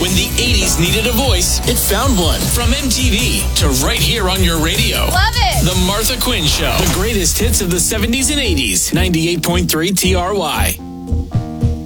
When the 80s needed a voice, it found one. From MTV to right here on your radio. Love it. The Martha Quinn Show. The greatest hits of the 70s and 80s. 98.3 TRY.